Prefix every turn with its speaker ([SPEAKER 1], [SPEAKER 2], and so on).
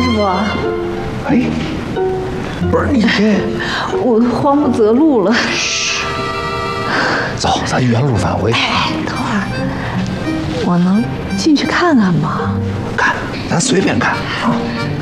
[SPEAKER 1] 师傅。
[SPEAKER 2] 哎，不是你这，
[SPEAKER 1] 我慌不择路了。
[SPEAKER 2] 走，咱原路返回。
[SPEAKER 1] 哎，等会儿，我能进去看看吗？
[SPEAKER 2] 看，咱随便看啊。